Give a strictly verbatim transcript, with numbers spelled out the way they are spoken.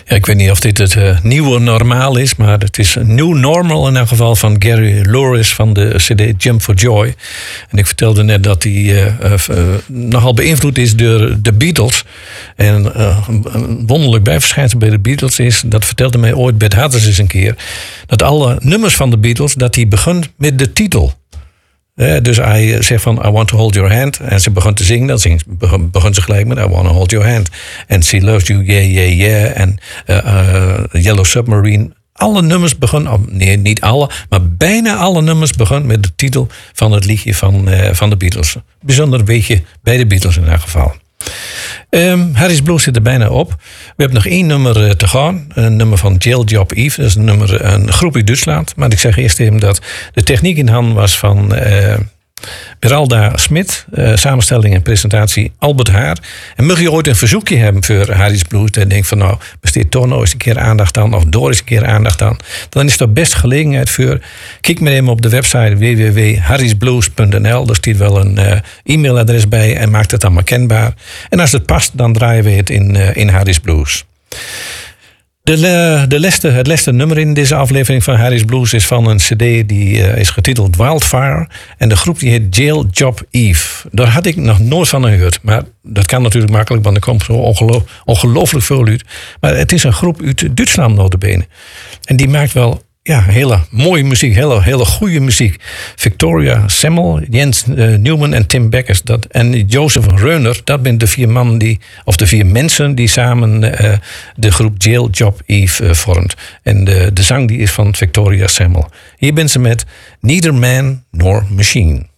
Ja, ik weet niet of dit het uh, nieuwe normaal is, maar het is een New Normal in elk geval van Gary Louris van de cd Jump for Joy. En ik vertelde net dat hij uh, uh, uh, nogal beïnvloed is door de Beatles. En uh, een wonderlijk bijverschijnsel bij de Beatles is, dat vertelde mij ooit Bert Hatters eens een keer, dat alle nummers van de Beatles, dat die begint met de titel. Ja, dus hij zegt van I want to hold your hand. En ze begon te zingen. Dan zingt, begon, begon ze gelijk met I want to hold your hand. En She Loves You, Yeah, Yeah, Yeah. En uh, uh, Yellow Submarine. Alle nummers begonnen, nee, niet alle, maar bijna alle nummers begonnen met de titel van het liedje van, uh, van de Beatles. Bijzonder weetje bij de Beatles in elk geval. Um, Harry's Blues zit er bijna op. We hebben nog één nummer uh, te gaan. Een nummer van Jail Job Eve. Dat is een, nummer, een groep uit Duitsland. Maar ik zeg eerst even dat de techniek in handen was van uh, Beralda Smit. Uh, samenstelling en presentatie Albert Haar. En mag je ooit een verzoekje hebben voor Harry's Blues? Dan denk van nou, besteed toch nog eens een keer aandacht aan. Of door eens een keer aandacht aan. Dan is er best gelegenheid voor. Kijk maar even op de website w w w punt harrys blues punt n l. Daar staat wel een uh, e-mailadres bij. En maakt het allemaal kenbaar. En als het past, dan draaien we het in, uh, in Harry's Blues. De, de leste, het laatste nummer in deze aflevering van Harry's Blues is van een cd die uh, is getiteld Wildfire. En de groep die heet Jail Job Eve. Daar had ik nog nooit van gehoord. Maar dat kan natuurlijk makkelijk, want er komt zo ongeloof, ongelooflijk veel uit. Maar het is een groep uit Duitsland notabene. En die maakt wel ja, hele mooie muziek, hele, hele goede muziek. Victoria Semmel, Jens uh, Newman en Tim Beckers dat, en Joseph Reuner, dat zijn de vier mannen die, of de vier mensen die samen uh, de groep Jail Job Eve uh, vormt. En de, de zang die is van Victoria Semmel. Hier ben ze met Neither Man Nor Machine.